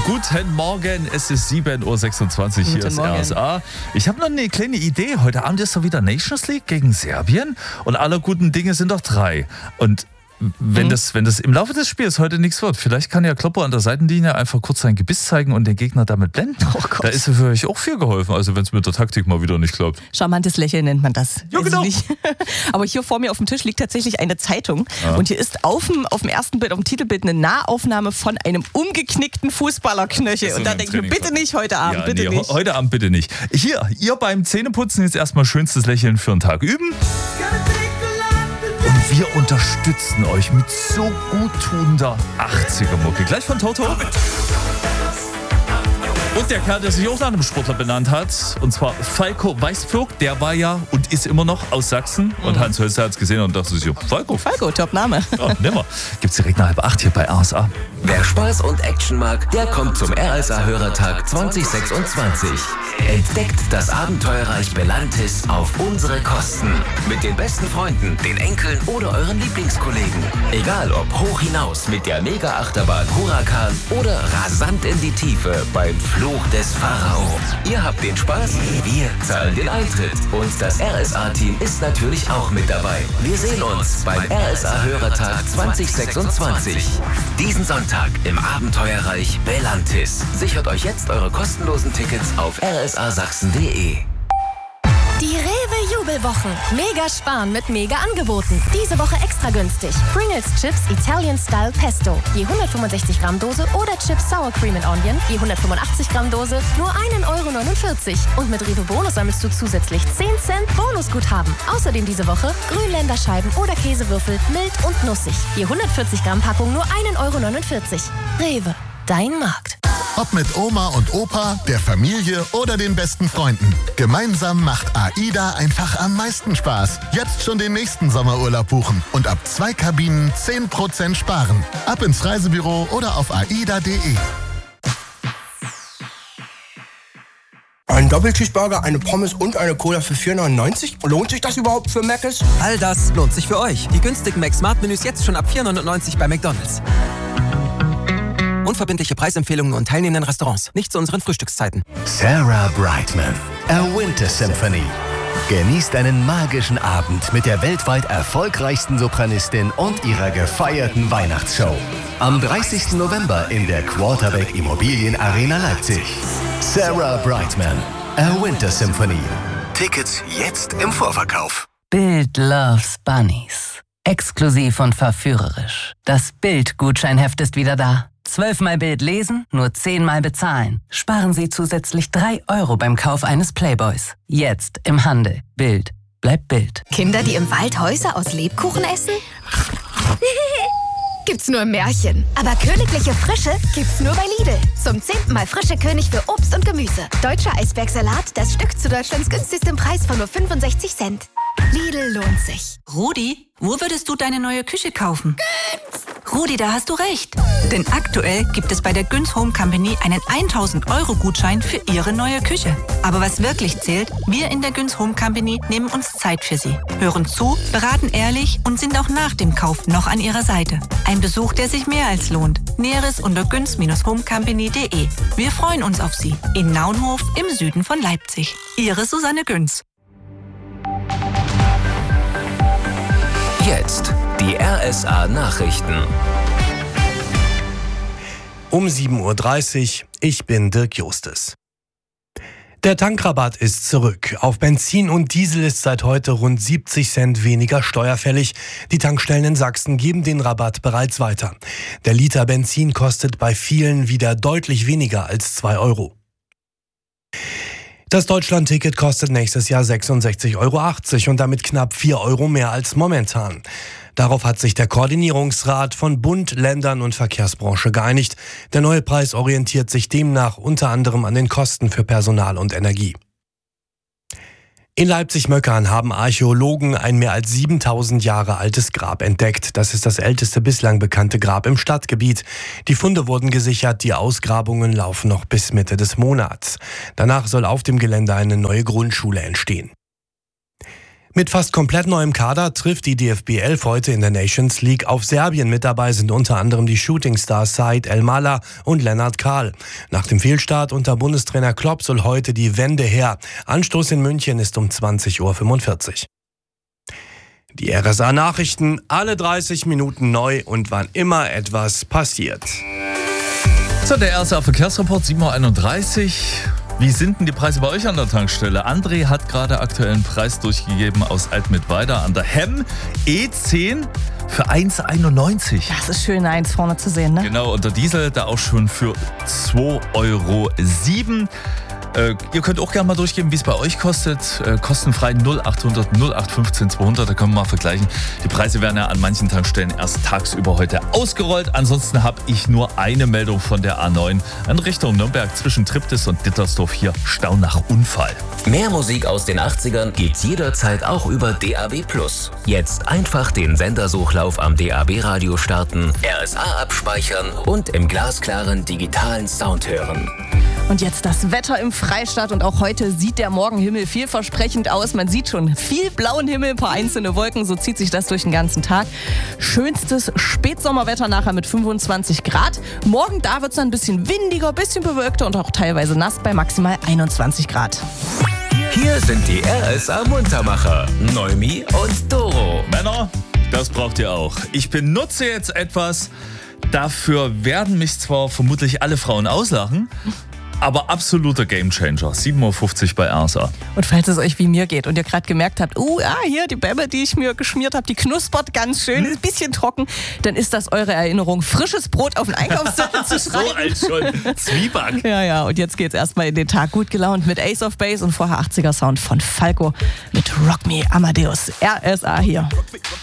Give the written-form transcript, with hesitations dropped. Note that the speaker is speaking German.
Guten Morgen, es ist 7.26 Uhr, hier ist RSA. Ich habe noch eine kleine Idee. Heute Abend ist doch wieder Nations League gegen Serbien und aller guten Dinge sind doch 3. Und wenn das im Laufe des Spiels heute nichts wird, vielleicht kann ja Kloppo an der Seitenlinie einfach kurz sein Gebiss zeigen und den Gegner damit blenden. Oh Gott. Da ist für euch auch viel geholfen, also wenn es mit der Taktik mal wieder nicht klappt. Charmantes Lächeln nennt man das. Ja, genau. Aber hier vor mir auf dem Tisch liegt tatsächlich eine Zeitung. Ja. Und hier ist auf dem ersten Bild, auf dem Titelbild, eine Nahaufnahme von einem umgeknickten Fußballerknöchel. Und da denke ich mir, bitte nicht heute Abend, bitte nicht. Heute Abend bitte nicht. Hier, ihr beim Zähneputzen jetzt erstmal schönstes Lächeln für einen Tag üben. Und wir unterstützen euch mit so guttunender 80er-Mucke. Gleich von Toto. Und der Kerl, der sich auch nach einem Sportler benannt hat, und zwar Falco Weißpflug, der war ja und ist immer noch aus Sachsen. Und Hans Hölzer hat es gesehen und dachte sich, Falco, top Name. Ja, nimmer. Gibt's direkt nach 7:30 hier bei RSA. Wer Spaß und Action mag, der kommt zum RSA-Hörertag 2026. Entdeckt das Abenteuerreich Belantis auf unsere Kosten. Mit den besten Freunden, den Enkeln oder euren Lieblingskollegen. Egal ob hoch hinaus mit der Mega-Achterbahn Huracan oder rasant in die Tiefe beim Fluch des Pharao. Ihr habt den Spaß, wir zahlen den Eintritt. Und das RSA-Team ist natürlich auch mit dabei. Wir sehen uns beim RSA-Hörertag 2026. Diesen Sonntag im Abenteuerreich Belantis. Sichert euch jetzt eure kostenlosen Tickets auf rsasachsen.de. Die Rewe-Jubelwochen. Mega sparen mit Mega-Angeboten. Diese Woche extra günstig. Pringles Chips Italian Style Pesto. Je 165 Gramm Dose oder Chips Sour Cream and Onion. Je 185 Gramm Dose. Nur 1,49 €. Und mit Rewe Bonus sammelst du zusätzlich 10 Cent Bonusguthaben. Außerdem diese Woche Grünländerscheiben oder Käsewürfel. Mild und nussig. Je 140 Gramm Packung nur 1,49 €. Rewe. Dein Markt. Ob mit Oma und Opa, der Familie oder den besten Freunden. Gemeinsam macht AIDA einfach am meisten Spaß. Jetzt schon den nächsten Sommerurlaub buchen und ab 2 Kabinen 10% sparen. Ab ins Reisebüro oder auf aida.de. Ein Doppelcheeseburger, eine Pommes und eine Cola für 4,99 €? Lohnt sich das überhaupt für Mc's? All das lohnt sich für euch. Die günstigen Mac-Smart-Menüs jetzt schon ab 4,99 € bei McDonald's. Unverbindliche Preisempfehlungen und teilnehmenden Restaurants. Nicht zu unseren Frühstückszeiten. Sarah Brightman, A Winter Symphony. Genießt einen magischen Abend mit der weltweit erfolgreichsten Sopranistin und ihrer gefeierten Weihnachtsshow. Am 30. November in der Quarterback Immobilien Arena Leipzig. Sarah Brightman, A Winter Symphony. Tickets jetzt im Vorverkauf. Bild loves Bunnies. Exklusiv und verführerisch. Das Bild-Gutscheinheft ist wieder da. 12-mal Bild lesen, nur 10-mal bezahlen. Sparen Sie zusätzlich 3 € beim Kauf eines Playboys. Jetzt im Handel. Bild. Bleibt Bild. Kinder, die im Wald Häuser aus Lebkuchen essen? Gibt's nur im Märchen. Aber königliche Frische gibt's nur bei Lidl. Zum 10. Mal frische König für Obst und Gemüse. Deutscher Eisbergsalat, das Stück zu Deutschlands günstigstem Preis von nur 65 Cent. Lidl lohnt sich. Rudi, wo würdest du deine neue Küche kaufen? Rudi, da hast du recht. Denn aktuell gibt es bei der Günz Home Company einen 1.000-€-Gutschein für Ihre neue Küche. Aber was wirklich zählt, wir in der Günz Home Company nehmen uns Zeit für Sie, hören zu, beraten ehrlich und sind auch nach dem Kauf noch an Ihrer Seite. Ein Besuch, der sich mehr als lohnt. Näheres unter günz-homecompany.de. Wir freuen uns auf Sie in Naunhof im Süden von Leipzig. Ihre Susanne Günz. Jetzt die RSA-Nachrichten. Um 7:30 Uhr, ich bin Dirk Justes. Der Tankrabatt ist zurück. Auf Benzin und Diesel ist seit heute rund 70 Cent weniger steuerfällig. Die Tankstellen in Sachsen geben den Rabatt bereits weiter. Der Liter Benzin kostet bei vielen wieder deutlich weniger als 2 €. Das Deutschland-Ticket kostet nächstes Jahr 66,80 € und damit knapp 4 € mehr als momentan. Darauf hat sich der Koordinierungsrat von Bund, Ländern und Verkehrsbranche geeinigt. Der neue Preis orientiert sich demnach unter anderem an den Kosten für Personal und Energie. In Leipzig-Möckern haben Archäologen ein mehr als 7000 Jahre altes Grab entdeckt. Das ist das älteste bislang bekannte Grab im Stadtgebiet. Die Funde wurden gesichert, die Ausgrabungen laufen noch bis Mitte des Monats. Danach soll auf dem Gelände eine neue Grundschule entstehen. Mit fast komplett neuem Kader trifft die DFB 11 heute in der Nations League auf Serbien. Mit dabei sind unter anderem die Shootingstars Said El-Mala und Lennart Kahl. Nach dem Fehlstart unter Bundestrainer Klopp soll heute die Wende her. Anstoß in München ist um 20:45 Uhr. Die RSA-Nachrichten, alle 30 Minuten neu und wann immer etwas passiert. So, der RSA-Verkehrsreport, 7:31 Uhr. Wie sind denn die Preise bei euch an der Tankstelle? André hat gerade aktuellen Preis durchgegeben aus Altmittweida an der Hemm. E10 für 1,91 €. Das ist schön, eins vorne zu sehen, ne? Genau, und der Diesel da auch schon für 2,07 €. Ihr könnt auch gerne mal durchgeben, wie es bei euch kostet. Kostenfrei 0800 0815 200, da können wir mal vergleichen. Die Preise werden ja an manchen Tankstellen erst tagsüber heute ausgerollt. Ansonsten habe ich nur eine Meldung von der A9 in Richtung Nürnberg zwischen Triptis und Dittersdorf. Hier Stau nach Unfall. Mehr Musik aus den 80ern gibt's jederzeit auch über DAB+. Jetzt einfach den Sendersuchlauf am DAB-Radio starten, RSA abspeichern und im glasklaren digitalen Sound hören. Und jetzt das Wetter im Freistaat und auch heute sieht der Morgenhimmel vielversprechend aus. Man sieht schon viel blauen Himmel, ein paar einzelne Wolken, so zieht sich das durch den ganzen Tag. Schönstes Spätsommerwetter nachher mit 25 Grad. Morgen, da wird es dann ein bisschen windiger, ein bisschen bewölkter und auch teilweise nass bei maximal 21 Grad. Hier sind die RSA-Muntermacher, Neumi und Doro. Männer, das braucht ihr auch. Ich benutze jetzt etwas, dafür werden mich zwar vermutlich alle Frauen auslachen, aber absoluter Gamechanger. 7:50 Uhr bei RSA. Und falls es euch wie mir geht und ihr gerade gemerkt habt, hier die Bämme, die ich mir geschmiert habe, die knuspert ganz schön, ist ein bisschen trocken, dann ist das eure Erinnerung, frisches Brot auf den Einkaufszettel zu schreiben. So alt schon. Zwieback. Ja, und jetzt geht's erstmal in den Tag gut gelaunt mit Ace of Base und vorher 80er Sound von Falco mit Rock Me Amadeus. RSA hier.